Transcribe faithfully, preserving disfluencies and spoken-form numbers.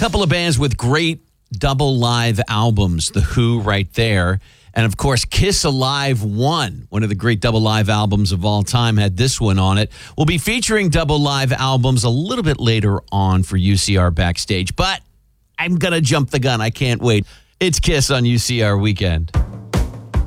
couple of bands with great double live albums. The Who right there. And, of course, Kiss Alive one, one of the great double live albums of all time, had this one on it. We'll be featuring double live albums a little bit later on for U C R Backstage. But I'm going to jump the gun. I can't wait. It's Kiss on U C R Weekend.